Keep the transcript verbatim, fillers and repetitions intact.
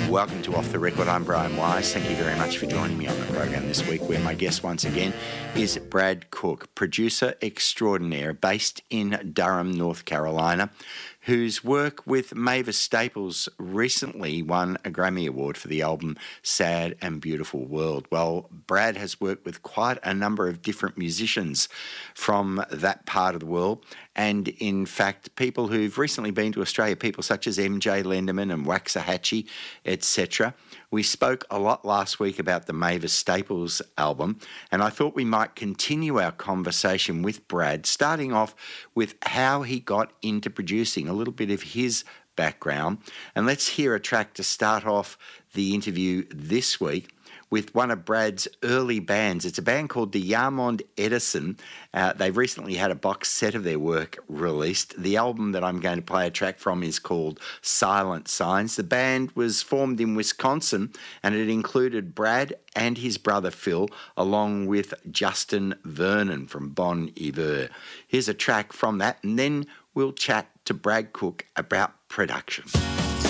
Welcome to Off the Record. I'm Brian Wise. Thank you very much for joining me on the program this week, where my guest once again is Brad Cook, producer extraordinaire based in Durham, North Carolina, whose work with Mavis Staples recently won a Grammy Award for the album Sad and Beautiful World. Well, Brad has worked with quite a number of different musicians from that part of the world, and in fact, people who've recently been to Australia, people such as M J Lenderman and Waxahachie, et cetera. We spoke a lot last week about the Mavis Staples album, and I thought we might continue our conversation with Brad, starting off with how he got into producing, a little bit of his background. And let's hear a track to start off the interview this week with one of Brad's early bands. It's a band called the Yarmond Edison. Uh, they've recently had a box set of their work released. The album that I'm going to play a track from is called Silent Signs. The band was formed in Wisconsin, and it included Brad and his brother Phil, along with Justin Vernon from Bon Iver. Here's a track from that, and then we'll chat to Brad Cook about production.